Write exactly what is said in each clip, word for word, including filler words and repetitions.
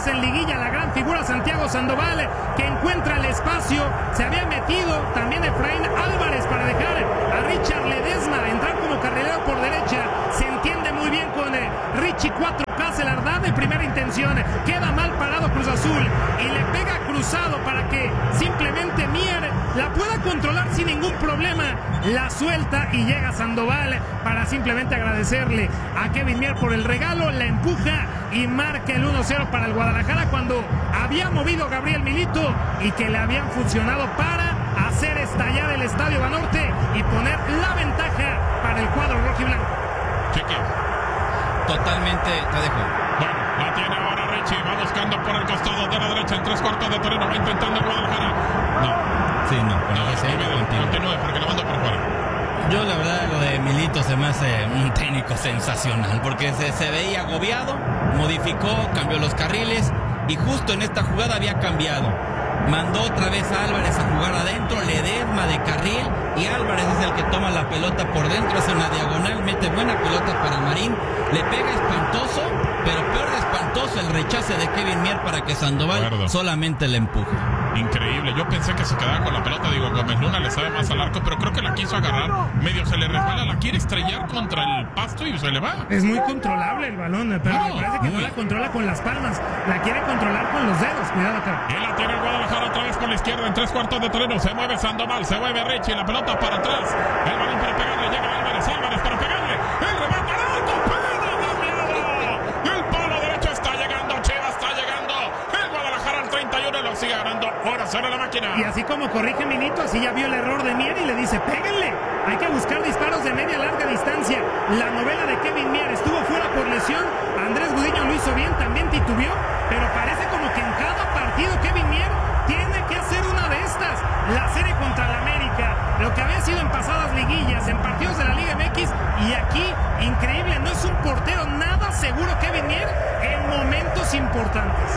en liguilla, la gran figura Santiago Sandoval, que encuentra el espacio. Se había metido también Efraín Álvarez para dejar a Richard Ledesma entrar como carrilero por derecha. Se entiende muy bien con eh, Richie cuatro K Celardá de primera intención. Queda mal parado Cruz Azul y le pega cruzado para que simplemente Mier la pueda controlar sin ningún problema. La suelta y llega Sandoval para simplemente agradecerle a Kevin Mier por el regalo. La empuja y marca el uno cero para el Guadalajara cuando había movido Gabriel Milito y que le habían funcionado para hacer estallar el Estadio Banorte y poner la ventaja para el cuadro rojiblanco. Chiqui. Totalmente, te dejo. Bueno, la tiene ahora Richie, va buscando por el costado de la derecha en tres cuartos de terreno, va intentando el Guadalajara. No. Sí, no, pero no, ese continúe, continúe porque lo mando por fuera. Yo la verdad lo de Milito se me hace un técnico sensacional porque se, se veía agobiado, modificó, cambió los carriles y justo en esta jugada había cambiado. Mandó otra vez a Álvarez a jugar adentro, Ledesma de carril y Álvarez es el que toma la pelota por dentro, hace una diagonal, mete buena pelota para Marín, le pega espantoso, pero peor de espantoso el rechace de Kevin Mier para que Sandoval Verdad. solamente le empuje. Increíble, yo pensé que se quedaba con la pelota, digo, Gómez Luna le sabe más al arco, pero creo que la quiso agarrar, medio se le resbala, la quiere estrellar contra el pasto y se le va. Es muy controlable el balón, pero no, me parece que no la controla con las palmas, la quiere controlar con los dedos, cuidado acá. Y la tiene el Guadalajara otra vez por la izquierda en tres cuartos de terreno, se mueve Sandoval, se mueve Richie, la pelota para atrás, el balón para pegarle, llega Álvarez, Álvarez para pegarle, el remate al alto, pero desviado, el palo derecho está llegando, Chivas está llegando, el Guadalajara al treinta y uno lo sigue ganando, ahora sale la máquina. Y así como corrige Milito, así ya vio el error de Mier y le dice, péguenle, hay que buscar disparos de media larga distancia. La novela de Kevin Mier estuvo fuera por lesión, Andrés Gudiño lo hizo bien, también titubeó, pero parece como que en cada partido Kevin Mier tiene que hacer una de estas, la serie contra el América, lo que había sido en pasadas liguillas, en partidos de la Liga M X, y aquí, increíble, no es un portero nada seguro Kevin Mier en momentos importantes.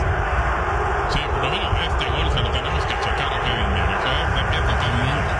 Sí, pero mira, este gol se lo tenemos que checar a Kevin Mier, eso es de pie totalmente.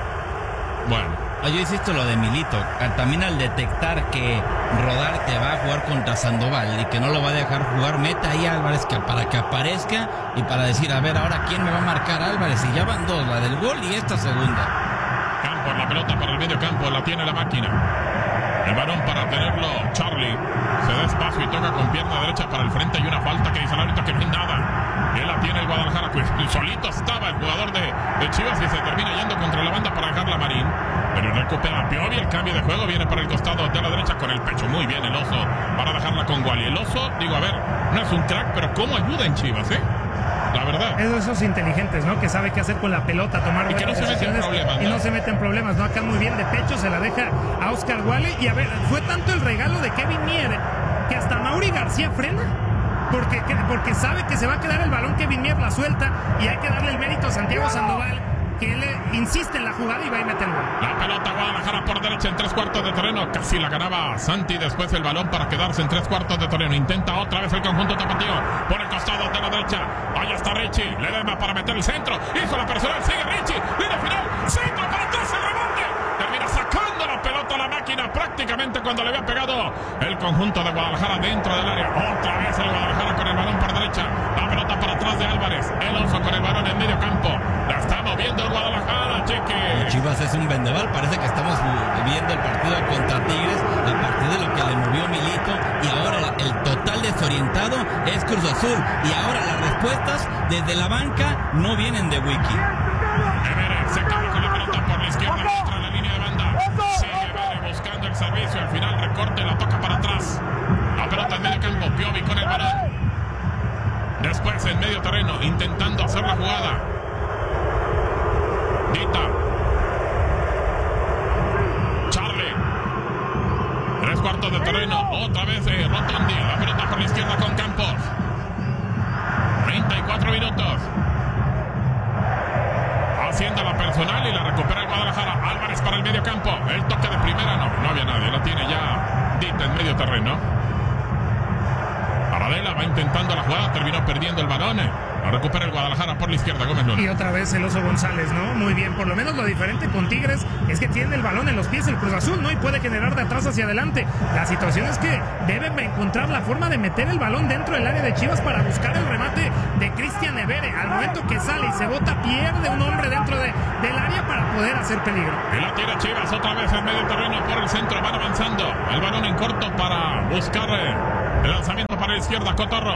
Bueno. Yo insisto lo de Milito, también al detectar que Rodarte va a jugar contra Sandoval y que no lo va a dejar jugar, mete ahí a Álvarez que para que aparezca y para decir, a ver, ahora quién me va a marcar Álvarez, y ya van dos, la del gol y esta segunda. Campos, la pelota para el medio campo, la tiene la máquina. El balón para tenerlo Charlie, se da espacio y toca con pierna derecha para el frente, y una falta que dice el árbitro que no hay nada. Él la tiene el Guadalajara, pues solito estaba el jugador de, de Chivas y se termina yendo contra la banda para dejarla Marín. Pero recupera Piovi, el cambio de juego viene para el costado de la derecha con el pecho. Muy bien el Oso para dejarla con Wally. El Oso, digo, a ver, no es un crack, pero cómo ayuda en Chivas, ¿eh? La verdad. Esos, esos inteligentes, ¿no? Que sabe qué hacer con la pelota, tomar y que no se mete en problemas, y ¿no? no se mete en problemas, ¿no? Acá muy bien de pecho, se la deja a Oscar Wally. Y a ver, fue tanto el regalo de Kevin Mier que hasta Mauri García frena. Porque, porque sabe que se va a quedar el balón, Kevin Mier la suelta y hay que darle el mérito a Santiago Sandoval, que él insiste en la jugada y va a meter el gol. La pelota Guadalajara por derecha en tres cuartos de terreno. Casi la ganaba Santi, después el balón para quedarse en tres cuartos de terreno. Intenta otra vez el conjunto tapatío por el costado de la derecha. Ahí está Richie, le da para meter el centro. Hizo la personal, sigue Richie. Línea final, centro para atrás, el rebote. Termina sacando la pelota a la máquina prácticamente cuando le había pegado el conjunto de Guadalajara dentro del área. Otra vez el Guadalajara con el balón por derecha. La pelota para atrás de Álvarez. El Oso con el balón en medio campo. La está moviendo el Guadalajara, cheque. Chivas es un vendaval, parece que estamos viendo el partido contra Tigres a partir de lo que le movió Milito, y ahora el total desorientado es Cruz Azul, y ahora las respuestas desde la banca no vienen de Wiki. Evere se queda con la pelota por la izquierda contra la línea de banda. Sigue Evere buscando el servicio, al final recorte, la toca para atrás. La pelota en medio campo, Piovi con el balón. Después en medio terreno, intentando hacer la jugada. Dita. Charlie. Tres cuartos de terreno. Otra vez eh, Rotondi. La pelota por la izquierda con Campos. treinta y cuatro minutos. Haciendo la personal y la recupera el Guadalajara. Álvarez para el medio campo. El toque de primera no. No había nadie. La tiene ya Dita en medio terreno. A la Adela va intentando la jugada, terminó perdiendo el balón. Lo recupera el Guadalajara por la izquierda, Gómez Luna. Y otra vez el Oso González, ¿no? Muy bien, por lo menos lo diferente con Tigres es que tiene el balón en los pies el Cruz Azul, ¿no? Y puede generar de atrás hacia adelante. La situación es que deben encontrar la forma de meter el balón dentro del área de Chivas para buscar el remate de Cristian Evere. Al momento que sale y se bota, pierde un hombre dentro de, del área para poder hacer peligro. Y la tira Chivas otra vez en medio terreno por el centro, van avanzando. El balón en corto para buscar el lanzamiento para la izquierda, Cotorro.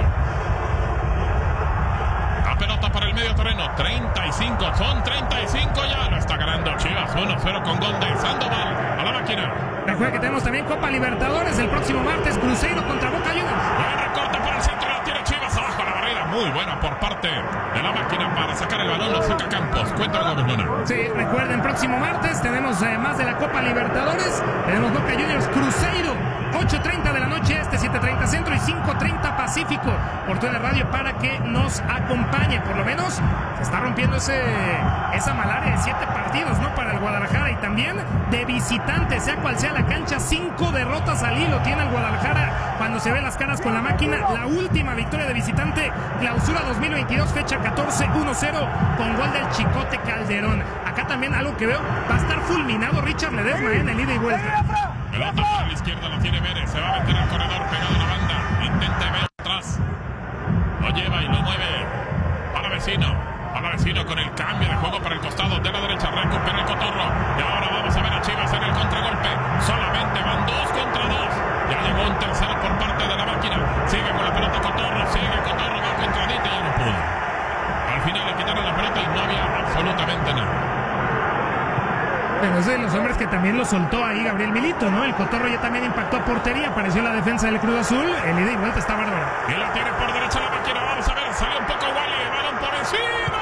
La pelota para el medio terreno, treinta y cinco, son treinta y cinco ya, lo está ganando Chivas, uno cero con gol de Sandoval a la máquina. Recuerda que tenemos también Copa Libertadores el próximo martes, Cruzeiro contra Boca Juniors. Buen recorte por el centro, la tiene Chivas abajo la barrera, muy buena por parte de la máquina para sacar el balón, lo saca Campos. Cuéntame, Gómez Luna. Sí, recuerden, próximo martes tenemos eh, más de la Copa Libertadores, tenemos Boca Juniors Cruzeiro, ocho treinta de la noche este, siete treinta centro y cinco treinta pacífico, por T N Radio para que nos acompañe. Por lo menos se está rompiendo ese, esa malaria de siete partidos, ¿no? Para el Guadalajara, y también de visitante, sea cual sea la cancha, cinco derrotas al hilo tiene el Guadalajara cuando se ve las caras con la máquina. La última victoria de visitante, clausura dos mil veintidós, fecha catorce, uno cero con gol del Chicote Calderón. Acá también algo que veo, va a estar fulminado Richard Ledesma en el ida y vuelta. Pelota para la izquierda, la tiene Vélez, se va a meter al corredor pegado a la banda, intenta ver atrás, lo lleva y lo mueve para Vecino, para Vecino con el cambio de juego para el costado de la derecha, recupera el Cotorro, y ahora vamos a ver a Chivas en el contragolpe, solamente van dos contra dos, ya llegó un tercero por parte de la máquina, sigue con la pelota Cotorro, sigue Cotorro, va contra Dita y ya no pudo, al final le quitaron la pelota y no había absolutamente nada. Pero es de los hombres que también lo soltó ahí Gabriel Milito, ¿no? El Cotorro ya también impactó a portería, apareció la defensa del Cruz Azul, el ida y vuelta está bárbaro. Y la tiene por derecha la máquina, vamos a ver, salió un poco Wally, el balón por encima.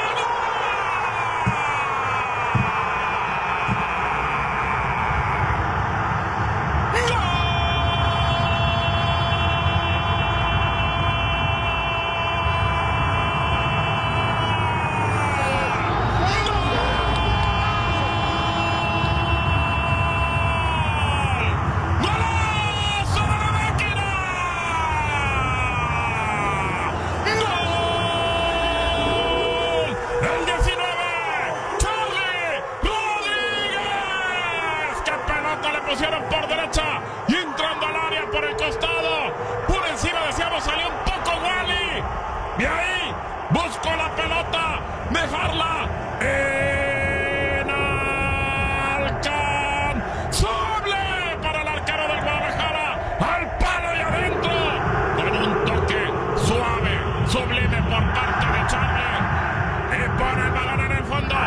Por derecha y entrando al área por el costado, por encima decíamos, salió un poco Wally, de ahí buscó la pelota, dejarla inalcanzable para el arquero del Guadalajara, al palo y adentro, con un toque suave, sublime por parte de Charlie, y pone el balón en el fondo.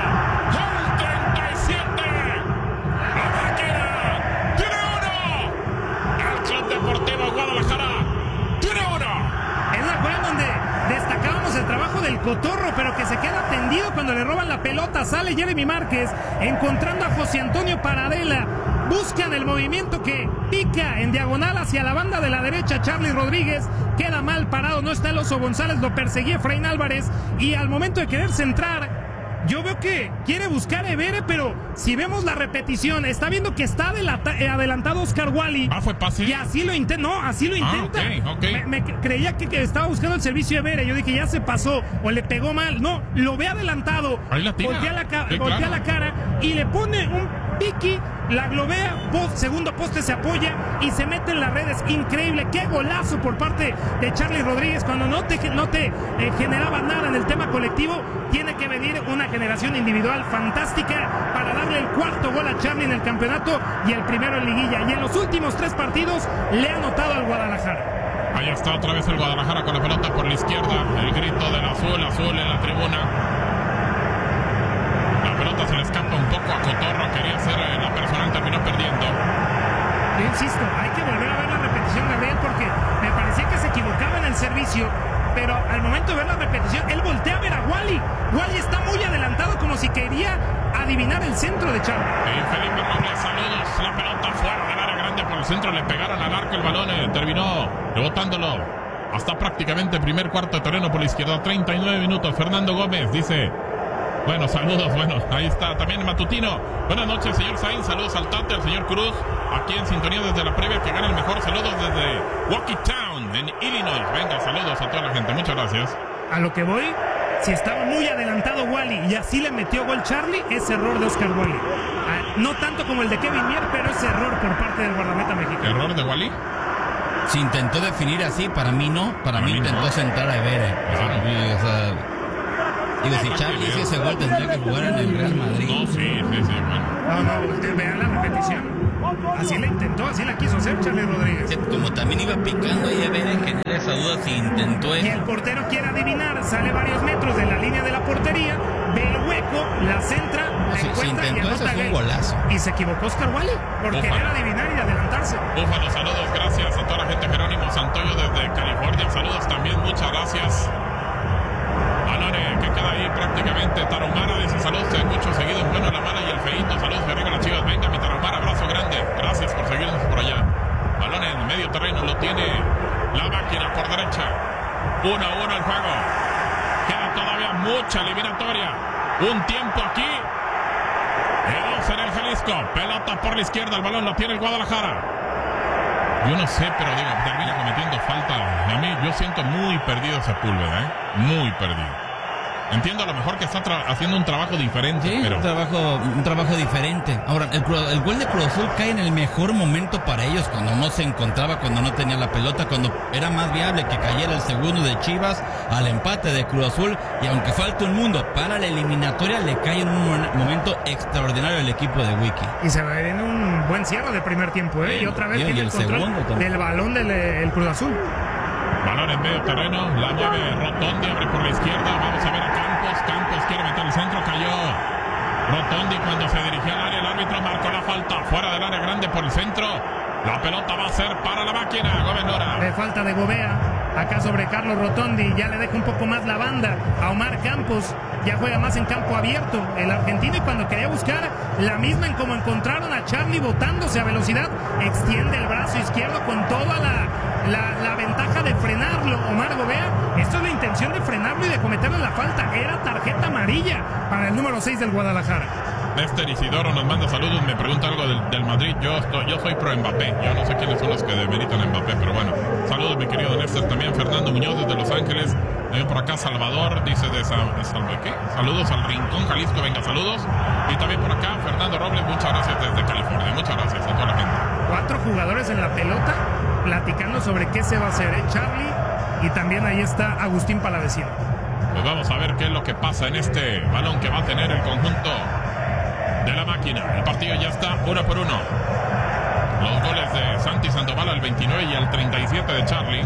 Deportivo Guadalajara tiene uno. Es la jugada donde destacábamos el trabajo del Cotorro, pero que se queda tendido cuando le roban la pelota. Sale Jeremy Márquez encontrando a José Antonio Paradela. Buscan el movimiento que pica en diagonal hacia la banda de la derecha. Charly Rodríguez queda mal parado, no está el Oso González, lo perseguía Efraín Álvarez, y al momento de querer centrar, yo veo que quiere buscar a Evere, pero si vemos la repetición, está viendo que está adelantado Oscar Wally. Ah, fue pase. Y así lo intenta, no, así lo intenta. Ah, okay, okay. Me, me creía que, que estaba buscando el servicio de Evere. Yo dije, ya se pasó o le pegó mal. No, lo ve adelantado. Ahí la tira. Voltea la, sí, voltea claro. la cara y le pone un piqui, la globea, post, segundo poste, se apoya y se mete en las redes. Increíble, qué golazo por parte de Charly Rodríguez. Cuando no te, no te eh, generaba nada en el tema colectivo, tiene que venir una generación individual fantástica para darle el cuarto gol a Charly en el campeonato y el primero en liguilla. Y en los últimos tres partidos le ha anotado al Guadalajara. Ahí está otra vez el Guadalajara con la pelota por la izquierda. El grito del azul, azul en la tribuna. La pelota se le escapa un poco a Cotorro. Quería hacer eh, la personal, terminó perdiendo. Yo insisto, hay que volver a ver la repetición, Gabriel, porque me parecía que se equivocaba en el servicio, pero al momento de ver la repetición, él voltea a ver a Wally. Wally está muy adelantado, como si quería adivinar el centro de Charly. Y Felipe Robles, saludos. La pelota fuera del área grande por el centro, le pegaron al arco el balón, eh, terminó rebotándolo hasta prácticamente primer cuarto de terreno por la izquierda. Treinta y nueve minutos. Fernando Gómez dice: bueno, saludos, bueno, ahí está también Matutino. Buenas noches, señor Sainz, saludos al Tate, al señor Cruz, aquí en sintonía desde la previa que gana el mejor. Saludos desde Waukee Town, Brown en Illinois. Venga, saludos a toda la gente. Muchas gracias. A lo que voy, si estaba muy adelantado Wally y así le metió gol Charlie, es error de Oscar Wally. Ah, no tanto como el de Kevin Mier, pero es error por parte del guardameta mexicano. ¿Error de Wally? Si intentó definir así, para mí no. Para, para mí, mí intentó no. centrar a Evere. Claro. O sea, digo, si Charlie hizo ese gol, tendría que jugar en el Real Madrid. No, sí, sí, sí, bueno. No, no, vean la repetición. Así la intentó, así la quiso hacer Charlie Rodríguez. Como también iba picando y Evere genera esa duda si intentó eso. Y el portero quiere adivinar, sale varios metros de la línea de la portería, ve el hueco, la centra, no, la si, encuentra si y intentó eso es un golazo. Y se equivocó Oscar Wally por Búfalo. querer adivinar y adelantarse. Búfalo, saludos, gracias a toda la gente. Jerónimo Santoyo desde California, saludos también, muchas gracias. Alone, que queda ahí prácticamente. Tarahumara dice saludos, muchos seguidos, bueno, la mala y el feíto, saludos de arriba las Chivas. Venga, mi Tarahumara, abrazo grande, gracias por seguirnos por allá. Balón en medio terreno, lo tiene la máquina por derecha. uno a uno el juego. Queda todavía mucha eliminatoria. Un tiempo aquí. El once en el Jalisco. Pelota por la izquierda, el balón lo tiene el Guadalajara. Yo no sé, pero digo, termina cometiendo falta. A mí, yo siento muy perdido Sepúlveda, ¿eh? Muy perdido. Entiendo a lo mejor que está haciendo un trabajo diferente, sí, pero... un trabajo, un trabajo diferente. Ahora, el, el gol de Cruz Azul cae en el mejor momento para ellos, cuando no se encontraba, cuando no tenía la pelota, cuando era más viable que cayera el segundo de Chivas al empate de Cruz Azul, y aunque falte un mundo para la eliminatoria, le cae en un momento extraordinario el equipo de Wiki. Y se va en un buen cierre de primer tiempo, ¿eh? Sí, y otra vez tiene el, el control del balón del el Cruz Azul. Balón en medio terreno, la mueve Rotondi, abre por la izquierda, vamos a ver a Campos, Campos quiere meter el centro, cayó Rotondi cuando se dirigía al área, el árbitro marcó la falta, fuera del área grande por el centro, la pelota va a ser para la máquina, Gómez Lora. De falta de Gobea, acá sobre Carlos Rotondi, ya le deja un poco más la banda a Omar Campos, ya juega más en campo abierto el argentino, y cuando quería buscar la misma en como encontraron a Charlie botándose a velocidad, extiende el brazo izquierdo con toda la, la, la ventaja de frenarlo Omar Gobea. Esto es la intención de frenarlo y de cometerle la falta, era tarjeta amarilla para el número seis del Guadalajara. Néstor Isidoro nos manda saludos, me pregunta algo del, del Madrid. Yo estoy, yo soy pro Mbappé. Yo no sé quiénes son los que demeritan a Mbappé, pero bueno. Saludos, mi querido Néstor. También Fernando Muñoz desde Los Ángeles. También por acá Salvador, dice de, Sa, de Salva, ¿qué? Saludos al Rincón, Jalisco. Venga, saludos. Y también por acá Fernando Robles, muchas gracias desde California. Muchas gracias a toda la gente. Cuatro jugadores en la pelota platicando sobre qué se va a hacer, ¿eh? Charlie, y también ahí está Agustín Palavecino. Pues vamos a ver qué es lo que pasa en este balón que va a tener el conjunto de la máquina. El partido ya está uno por uno. Los goles de Santi Sandoval al veintinueve y al treinta y siete de Charlie.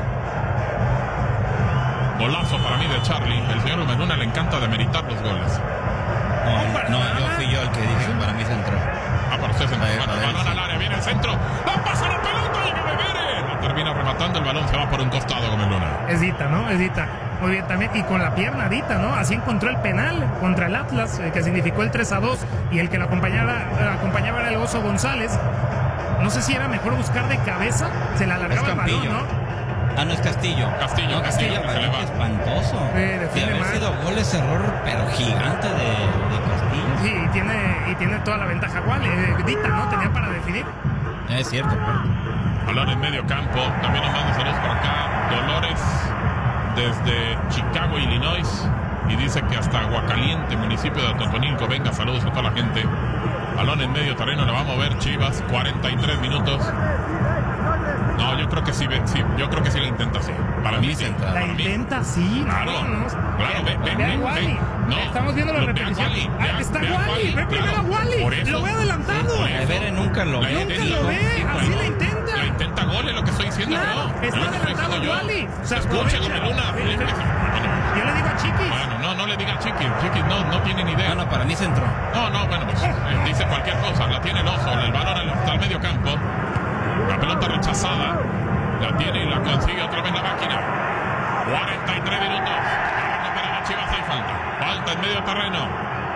Golazo para mí de Charlie. El señor Luna le encanta demeritar los goles. No, no, yo fui yo el que dije que para mí se entró. Ah, para usted se entró. Bueno, el balón al área, viene el centro. ¡Va, pasa la pelota! ¡Y que me viene! La termina rematando, el balón se va por un costado, Gómez Luna. Es Dita, ¿no? Es Dita. Muy bien también, y con la pierna Dita, ¿no? Así encontró el penal contra el Atlas, eh, que significó el tres a dos, y el que lo acompañaba, eh, acompañaba era el Oso González. No sé si era mejor buscar de cabeza, se le alargaba el balón, ¿no? Ah, no, es Castillo. Castillo, no, Castillo, Castillo Castillo espantoso. Eh, de haber mal. sido gol ese error, pero gigante de, de Castillo. Sí, y tiene, y tiene toda la ventaja igual, eh, Dita, ¿no? Tenía para definir. Es cierto. Balón en medio campo, también nos manda saludos por acá. Dolores desde Chicago, Illinois, y dice que hasta Aguacaliente, municipio de Totonilco. Venga, saludos a toda la gente. Balón en medio terreno, le va a mover Chivas, cuarenta y tres minutos. No, yo creo que sí, sí, yo creo que sí la intenta así. Para mí sí. La para intenta mí. sí. Claro, no, no. claro, ven, ven, ve ven, Wally. ven. No, estamos viendo la lo, repetición. Wally, Ah, vea, está vea Wally, Wally, ve primero claro. a Wally. Por eso, lo ve adelantado. por eso. Evere nunca lo ve. Nunca lo ve, así bueno, la intenta. La intenta gol, es lo que estoy diciendo Claro, yo. está Es lo que estoy adelantado diciendo yo. Wally. O sea, Escuche, aprovecha. Gómez Luna. Eh, Bueno, Yo le digo a Chiquis. bueno, no, no le diga Chiquis. Chiquis no, no tiene ni idea. No, no, para mí se entró. No, no, bueno, pues eh, dice cualquier cosa. La tiene el Oso, el balón hasta el medio campo. La pelota rechazada. La tiene y la consigue otra vez la máquina. cuarenta y tres minutos. Para Chivas hay falta. Falta en medio terreno.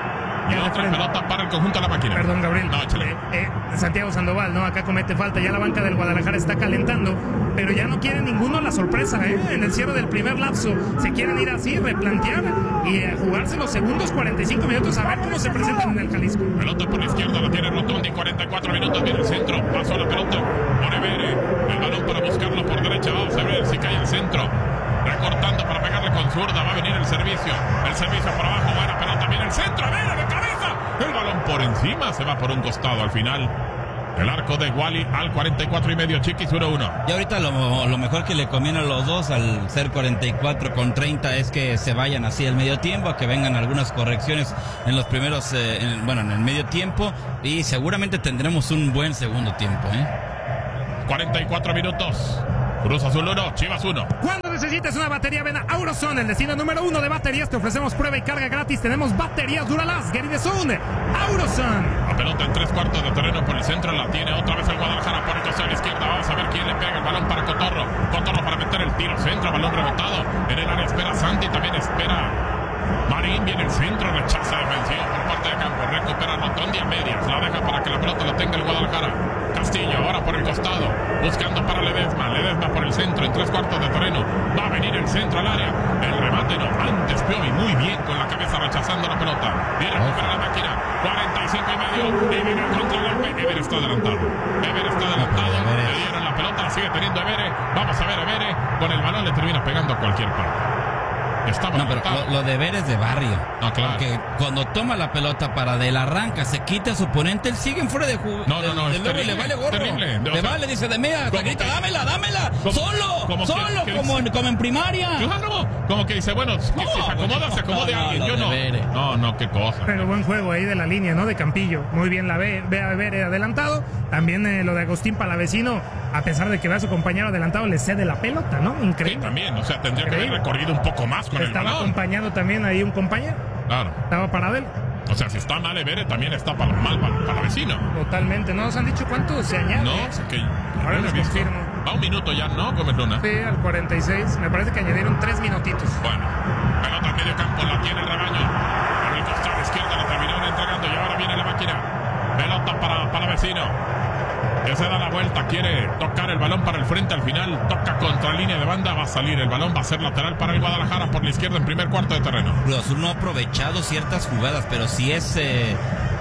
Y otra pelota para el conjunto de la máquina. Perdón, Gabriel. No, échale. Eh, eh, Santiago Sandoval, ¿no? Acá comete falta. Ya la banca del Guadalajara está calentando. Pero ya no quiere ninguno la sorpresa, ¿eh? En el cierre del primer lapso se quieren ir así, replantear y eh, jugarse los segundos cuarenta y cinco minutos a ver cómo se presentan en el Jalisco. Pelota por la izquierda, la tiene Rotondi. cuarenta y cuatro minutos, viene el centro. Pasó la pelota por Evere. El balón para buscarlo por derecha. Vamos a ver si cae el centro. Recortando para pegarle con zurda. Va a venir el servicio. El servicio por abajo. Buena pelota. Viene el centro. Evere de cabeza. El balón por encima. Se va por un costado al final. El arco de Wally al cuarenta y cuatro y medio. Chiquis uno uno. Y ahorita lo, lo mejor que le conviene a los dos al ser cuarenta y cuatro con treinta es que se vayan así al medio tiempo, a que vengan algunas correcciones en los primeros, eh, en, bueno, en el medio tiempo, y seguramente tendremos un buen segundo tiempo, ¿eh? cuarenta y cuatro minutos. Cruz Azul uno, Chivas uno. Cuando necesites una batería, ven a Auroson, el destino número uno de baterías. Te ofrecemos prueba y carga gratis. Tenemos baterías Duralast, Geridezón, Auroson. La pelota en tres cuartos de terreno por el centro. La tiene otra vez el Guadalajara por el costado a la izquierda. Vamos a ver quién le pega el balón para Cotorro. Cotorro para meter el tiro centro. Balón rebotado. En el área espera Santi. También espera Marín. Viene el centro. Rechaza defensivo por parte de campo. Recupera Rotondi a medias. La deja para que la pelota la tenga el Guadalajara. Castillo ahora por el costado. Buscando para Ledesma. Ledesma por el centro. En tres cuartos de terreno. Va a venir el centro al área. El remate no. Antes Piovi muy bien con la cabeza rechazando la pelota. Viene a recupera la máquina. cuarenta y cinco y medio. Y viene el contragolpe. Ever está adelantado. Ever está adelantado. Le dieron la pelota. Sigue teniendo Evere. Vamos a ver Evere. Con el balón le termina pegando a cualquier parte. Estaba no, pero lo, lo de ver es de barrio. Ah, claro. Porque cuando toma la pelota para del arranca, se quita a su oponente, él sigue en fuera de juego. No, no, no. De, de luego terrible, le vale gorro. Terrible. Le sea, vale, dice de media. Grita, que, dámela, dámela. Como, solo, como solo, que, que como, dice, como en primaria. Claro, como que dice, bueno, que no, si se acomoda, se acomode no, alguien. no, Yo no. No, no, qué cosa. Pero buen juego ahí de la línea, ¿no? De Campillo. Muy bien la ve, ve a ver adelantado. También eh, lo de Agustín Palavecino, a pesar de que ve a su compañero adelantado, le cede la pelota, ¿no? Increíble. Sí, también, o sea, tendría Increíble. que haber recorrido un poco más con Estaba el balón. Estaba acompañado también ahí un compañero. Claro. Estaba parado él. O sea, si está mal Evere, también está para, mal para, para vecino. Totalmente. ¿No nos han dicho cuánto se añade? No, ¿eh? o sea que ahora les confirmo. Va un minuto ya, ¿no, Gómez Luna? Sí, al cuarenta y seis. Me parece que añadieron tres minutitos. Bueno, pelota en medio campo, la tiene el rebaño. Por el costado izquierdo la terminaron entregando y ahora viene la máquina. Pelota para, para vecino. Que se da la vuelta, quiere tocar el balón para el frente, al final toca contra línea de banda, va a salir el balón, va a ser lateral para el Guadalajara por la izquierda en primer cuarto de terreno. Cruz Azul no ha aprovechado ciertas jugadas, pero si es eh,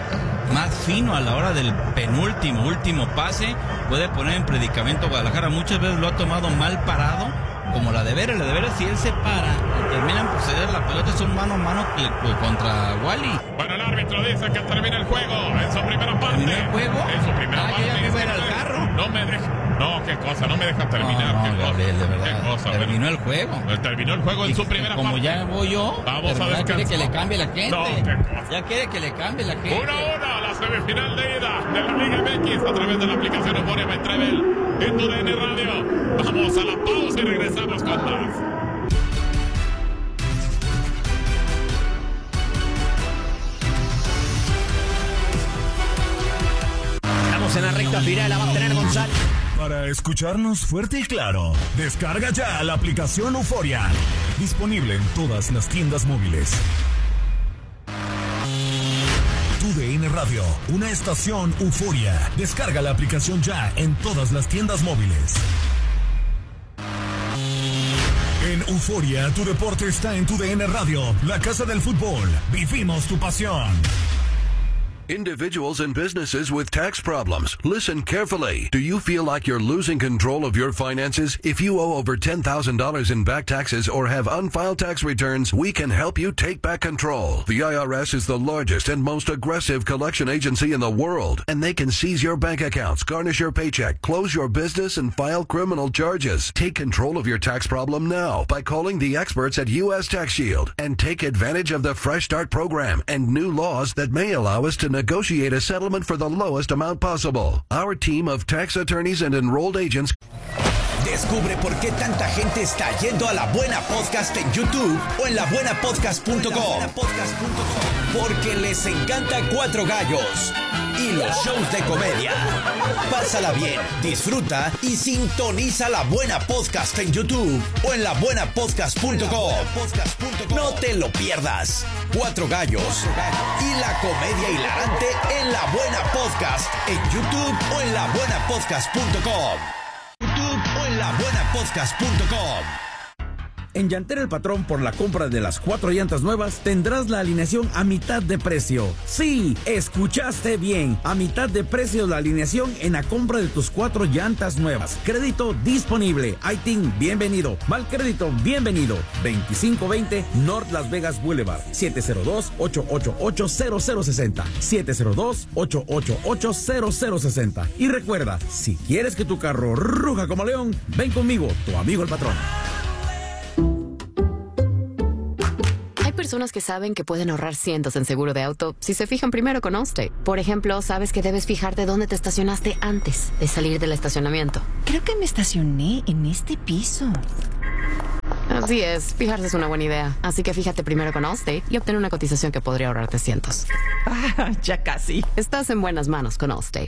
más fino a la hora del penúltimo, último pase, puede poner en predicamento a Guadalajara. Muchas veces lo ha tomado mal parado, como la de Vera. La de Vera, si él se para y terminan por ceder la pelota, es un mano a mano contra Wally. Bueno, el árbitro dice que termina el juego en su primera parte. ¿Terminó el juego? En su primera ah, parte. Ah, ya me voy al carro. No me deja. No, qué cosa, no me deja terminar. No, no, qué Gabriel, cosa, de verdad. Qué cosa, terminó bueno. el juego. Terminó el juego en y, su primera como parte. Como ya voy yo, vamos a descansar. quiere que le cambie la gente. No, qué cosa. Ya quiere que le cambie la gente. Una a una, la semifinal de ida de la Liga M X a través de la aplicación Euforia by Travel en tu D N Radio. Vamos a la pausa y regresamos con más. En la recta final la va a tener González. Para escucharnos fuerte y claro, descarga ya la aplicación Euforia. Disponible en todas las tiendas móviles. Tu D N Radio, una estación Euforia. Descarga la aplicación ya en todas las tiendas móviles. En Euforia, tu deporte está en Tu D N Radio, la casa del fútbol. Vivimos tu pasión. Individuals and businesses with tax problems. Listen carefully. Do you feel like you're losing control of your finances? If you owe over ten thousand dollars in back taxes or have unfiled tax returns, we can help you take back control. The I R S is the largest and most aggressive collection agency in the world, and they can seize your bank accounts, garnish your paycheck, close your business, and file criminal charges. Take control of your tax problem now by calling the experts at U S Tax Shield and take advantage of the Fresh Start program and new laws that may allow us to negotiate a settlement for the lowest amount possible. Our team of tax attorneys and enrolled agents. De Descubre por qué tanta gente está yendo a La Buena Podcast en YouTube o en la buena podcast punto com. Porque les encanta Cuatro Gallos y los shows de comedia. Pásala bien, disfruta y sintoniza La Buena Podcast en YouTube o en la buena podcast punto com. No te lo pierdas. Cuatro Gallos y la comedia hilarante en La Buena Podcast en YouTube o en la buena podcast punto com. YouTube o en la buena podcast punto com. En Llantera El Patrón, por la compra de las cuatro llantas nuevas, tendrás la alineación a mitad de precio. Sí, escuchaste bien. A mitad de precio la alineación en la compra de tus cuatro llantas nuevas. Crédito disponible. I T I N, bienvenido. Mal crédito, bienvenido. veinticinco veinte North Las Vegas Boulevard. siete cero dos, ocho ocho ocho, cero cero seis cero. siete cero dos, ocho ocho ocho, cero cero seis cero. Y recuerda, si quieres que tu carro ruja como león, ven conmigo, tu amigo el patrón. Personas que saben que pueden ahorrar cientos en seguro de auto si se fijan primero con Allstate. Por ejemplo, sabes que debes fijarte dónde te estacionaste antes de salir del estacionamiento. Creo que me estacioné en este piso. Así es, fijarse es una buena idea. Así que fíjate primero con Allstate y obtén una cotización que podría ahorrarte cientos. Ah, ya casi. Estás en buenas manos con Allstate.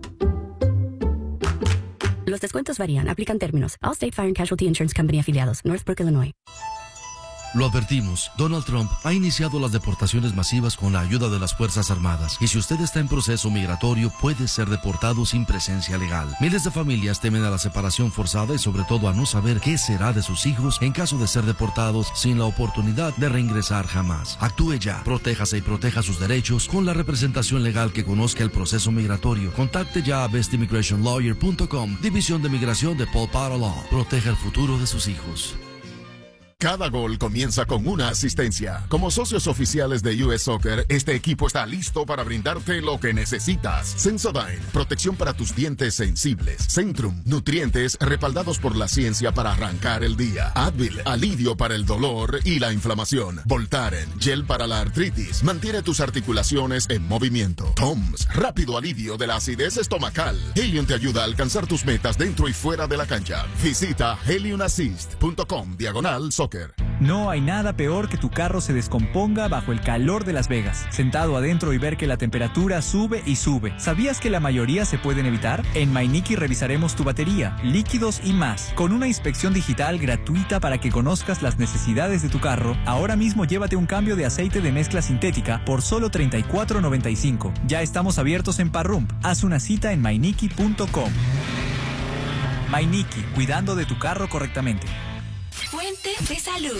Los descuentos varían, aplican términos. Allstate Fire and Casualty Insurance Company afiliados, Northbrook, Illinois. Lo advertimos, Donald Trump ha iniciado las deportaciones masivas con la ayuda de las Fuerzas Armadas. Y si usted está en proceso migratorio, puede ser deportado sin presencia legal. Miles de familias temen a la separación forzada y sobre todo a no saber qué será de sus hijos en caso de ser deportados sin la oportunidad de reingresar jamás. Actúe ya, protéjase y proteja sus derechos con la representación legal que conozca el proceso migratorio. Contacte ya a best immigration lawyer punto com, División de Migración de Paul Potter Law. Proteja el futuro de sus hijos. Cada gol comienza con una asistencia. Como socios oficiales de U S Soccer, este equipo está listo para brindarte lo que necesitas. Sensodyne, protección para tus dientes sensibles. Centrum, nutrientes respaldados por la ciencia para arrancar el día. Advil, alivio para el dolor y la inflamación. Voltaren, gel para la artritis. Mantiene tus articulaciones en movimiento. Toms, rápido alivio de la acidez estomacal. Helium te ayuda a alcanzar tus metas dentro y fuera de la cancha. Visita helium assist punto com diagonal soccer. No hay nada peor que tu carro se descomponga bajo el calor de Las Vegas, sentado adentro y ver que la temperatura sube y sube. ¿Sabías que la mayoría se pueden evitar? En MyNicky revisaremos tu batería, líquidos y más, con una inspección digital gratuita para que conozcas las necesidades de tu carro. Ahora mismo llévate un cambio de aceite de mezcla sintética por solo treinta y cuatro noventa y cinco. Ya estamos abiertos en Parrump. Haz una cita en my nicky punto com. MyNicky, cuidando de tu carro correctamente. Fuente de salud.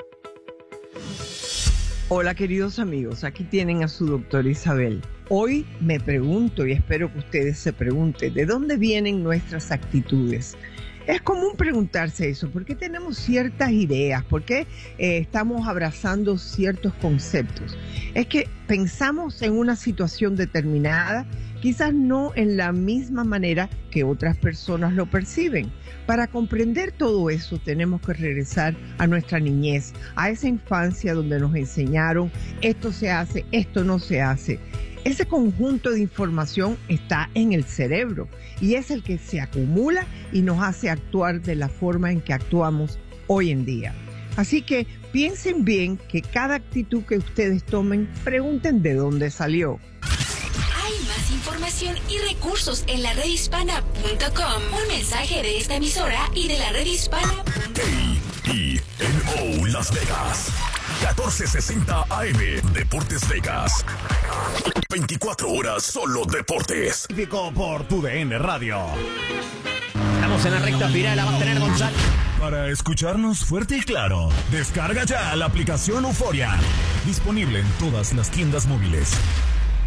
Hola queridos amigos, aquí tienen a su doctora Isabel. Hoy me pregunto y espero que ustedes se pregunten, ¿de dónde vienen nuestras actitudes? Es común preguntarse eso, ¿por qué tenemos ciertas ideas? ¿Por qué eh, estamos abrazando ciertos conceptos? Es que pensamos en una situación determinada, quizás no en la misma manera que otras personas lo perciben. Para comprender todo eso tenemos que regresar a nuestra niñez, a esa infancia donde nos enseñaron esto se hace, esto no se hace. Ese conjunto de información está en el cerebro y es el que se acumula y nos hace actuar de la forma en que actuamos hoy en día. Así que piensen bien que cada actitud que ustedes tomen, pregunten de dónde salió. Hay más información y recursos en la red hispana punto com. Un mensaje de esta emisora y de la red hispana punto com. A I N O Las Vegas. catorce sesenta A M Deportes Vegas. veinticuatro horas solo deportes. Por tu D N Radio. Estamos en la recta final, la va a tener González. Para escucharnos fuerte y claro, descarga ya la aplicación Euforia. Disponible en todas las tiendas móviles.